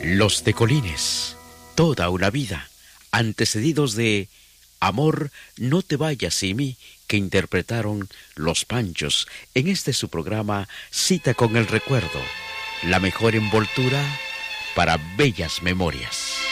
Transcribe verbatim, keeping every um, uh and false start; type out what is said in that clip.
Los Tecolines, toda una vida, antecedidos de Amor, no te vayas sin mí, que interpretaron Los Panchos en este su programa Cita con el Recuerdo, la mejor envoltura para bellas memorias.